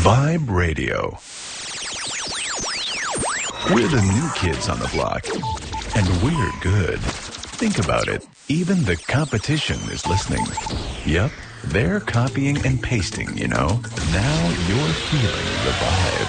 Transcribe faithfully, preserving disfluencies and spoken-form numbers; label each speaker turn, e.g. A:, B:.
A: Vibe Radio. We're the new kids on the block, and we're good. Think about it. Even the competition is listening. Yep, they're copying and pasting, you know. Now you're feeling the vibe.